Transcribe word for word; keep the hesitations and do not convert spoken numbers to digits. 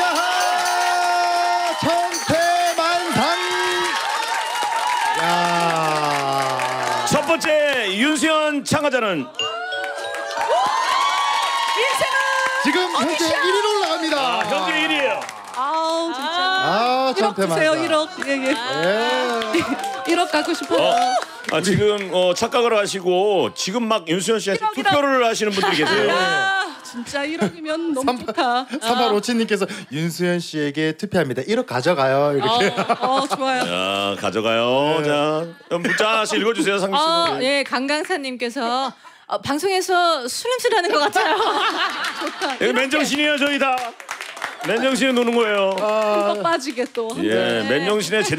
아하! 천태만상! 야. 첫 번째 윤수연 참가자는 지금 현재 일 위로 올라갑니다. 아, 현재 일 위예요. 아우 진짜. 아, 일억 주세요. 천태만상. 일억. 예, 예. 예. 일억 갖고 싶어요. 어, 아, 지금 어, 착각을 하시고 지금 막 윤수연 씨한테 일억, 일억. 투표를 하시는 분들이 계세요. 아, 진짜 일억이면 너무 좋다. 삼팔오칠님께서 윤수연 씨에게 투표합니다. 일억 가져가요. 이렇게. 어, 어, 좋아요. 자, 가져가요. 자, 그럼 문자 하나씩 읽어주세요, 상규 씨. 어, 예, 강강사님께서 어, 방송에서 술 냄새 나는 것 같아요. 좋다. 여기 맨정신이에요, 저희 다. 맨정신에 노는 거예요. 아, 빠지게 또. 예, 맨정신에